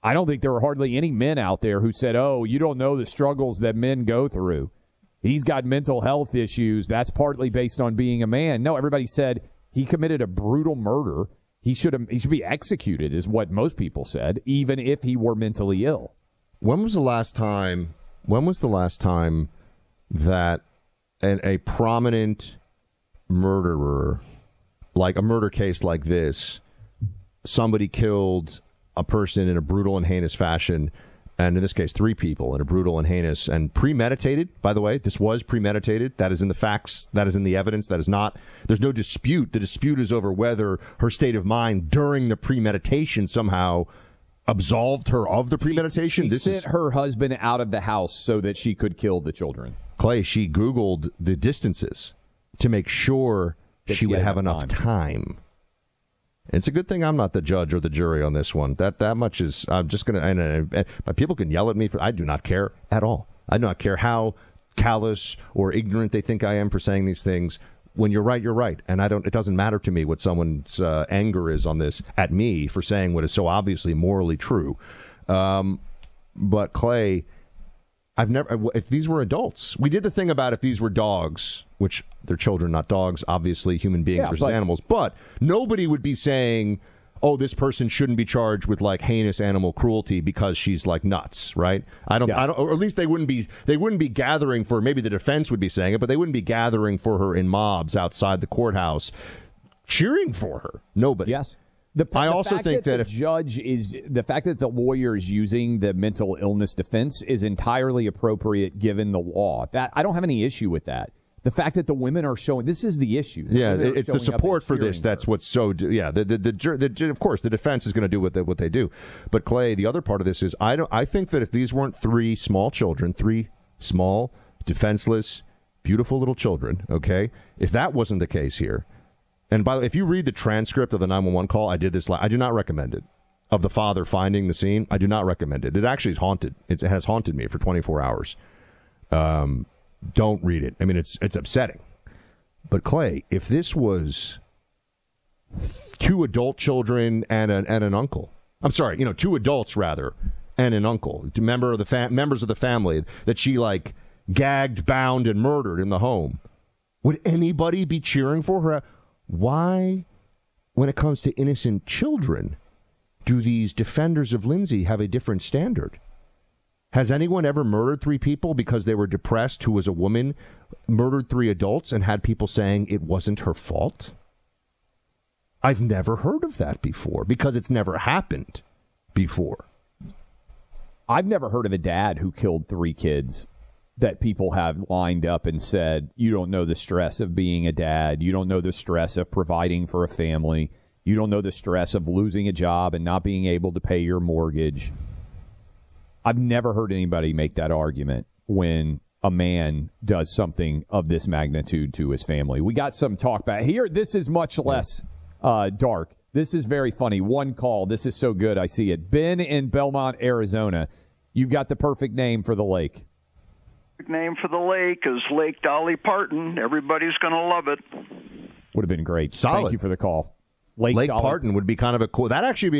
I don't think there were hardly any men out there who said, oh, you don't know the struggles that men go through. He's got mental health issues. That's partly based on being a man. No, everybody said he committed a brutal murder. He should be executed, is what most people said, even if he were mentally ill. When was the last time that a prominent murderer, like a murder case like this, somebody killed a person in a brutal and heinous fashion, and in this case, 3 people in a brutal and heinous and premeditated, by the way. This was premeditated. That is in the facts. That is in the evidence. That is not. There's no dispute. The dispute is over whether her state of mind during the premeditation somehow absolved her of the premeditation. She sent her husband out of the house so that she could kill the children. Clay, she Googled the distances to make sure that she would have enough time. It's a good thing I'm not the judge or the jury on this one. That much is, I'm just going to, and people can yell at me I do not care at all. I do not care how callous or ignorant they think I am for saying these things. When you're right, you're right. And it doesn't matter to me what someone's anger is on this at me for saying what is so obviously morally true. But Clay, if these were adults, we did the thing about if these were dogs, which they're children, not dogs, obviously human beings versus animals, but nobody would be saying, oh, this person shouldn't be charged with like heinous animal cruelty because she's like nuts, right? I don't, or at least they wouldn't be gathering for, maybe the defense would be saying it, but they wouldn't be gathering for her in mobs outside the courthouse cheering for her. Nobody. Yes. I also think that the fact that the lawyer is using the mental illness defense is entirely appropriate given the law. That I don't have any issue with that. The fact that the women are showing this is the issue. It's the support for this that's what's so. Yeah, of course the defense is going to do what they do, but Clay, the other part of this is I think that if these weren't 3 small children, 3 small defenseless, beautiful little children, okay, if that wasn't the case here. And by the way, if you read the transcript of the 911 call, I did this. I do not recommend it. Of the father finding the scene, I do not recommend it. It actually is haunted. It has haunted me for 24 hours. Don't read it. I mean, it's upsetting. But Clay, if this was 2 adult children and an uncle, I'm sorry, 2 adults rather, and an uncle, members of the family that she like gagged, bound, and murdered in the home, would anybody be cheering for her? Why, when it comes to innocent children, do these defenders of Lindsay have a different standard? Has anyone ever murdered 3 people because they were depressed, who was a woman, murdered 3 adults and had people saying it wasn't her fault? I've never heard of that before because it's never happened before. I've never heard of a dad who killed 3 kids that people have lined up and said, you don't know the stress of being a dad. You don't know the stress of providing for a family. You don't know the stress of losing a job and not being able to pay your mortgage. I've never heard anybody make that argument when a man does something of this magnitude to his family. We got some talk back here. This is much less dark. This is very funny. One call. This is so good. I see it. Ben in Belmont, Arizona. You've got the perfect name for the lake. Name for the lake is Lake Dolly Parton. Everybody's going to love it. Would have been great. Solid. Thank you for the call. Lake Parton would be kind of a cool. That'd actually be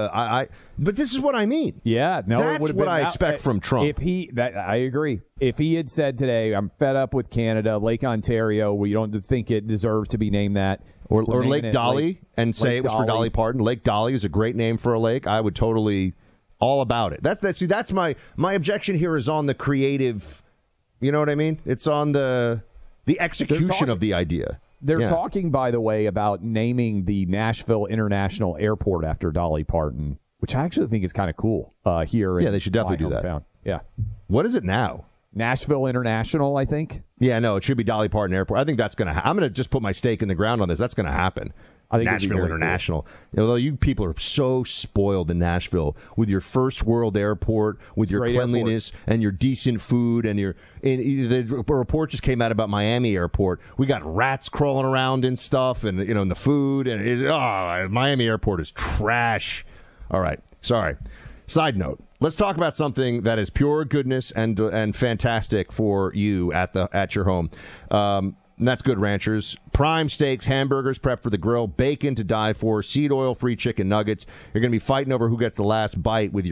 but this is what I mean. Yeah, no, that's what I expect from Trump. I agree. If he had said today, "I'm fed up with Canada, Lake Ontario, we don't think it deserves to be named that," or Lake Dolly, and say it was for Dolly Parton. Lake Dolly is a great name for a lake. I would totally all about it. That's my objection here is on the creative. You know what I mean? It's on the execution of the idea. They're talking, by the way, about naming the Nashville International Airport after Dolly Parton, which I actually think is kind of cool here. Yeah, they should definitely do that. Yeah. What is it now? Nashville International, I think. Yeah, no, it should be Dolly Parton Airport. I think that's going to I'm going to just put my stake in the ground on this. That's going to happen. I think Nashville International. Cool. Although you people are so spoiled in Nashville with your first world airport, with your cleanliness and your decent food, and the report just came out about Miami Airport. We got rats crawling around and stuff, and in the food, and Miami Airport is trash. All right, sorry. Side note. Let's talk about something that is pure goodness and fantastic for you at your home. And that's Good Ranchers. Prime steaks, hamburgers prepped for the grill, bacon to die for, seed oil-free chicken nuggets. You're going to be fighting over who gets the last bite with your